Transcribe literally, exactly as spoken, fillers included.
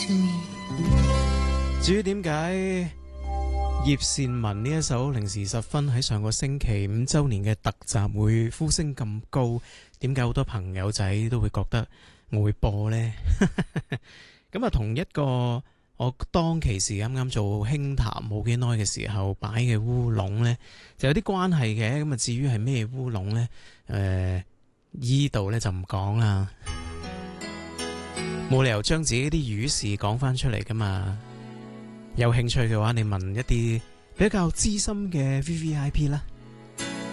至於點解葉倩文呢一首零時十分喺上個星期五周年嘅特集會呼聲咁高，點解好多朋友仔都會覺得我會播呢？咁啊，同一個我當其時啱啱做輕談冇幾耐嘅時候擺嘅烏龍呢，就有啲關係嘅。咁啊，至於係咩烏龍呢？誒，依度呢就唔講啦，冇理由將自己啲語事講翻出嚟噶嘛。有興趣嘅話，你問一啲比較資深嘅 V V I P 啦。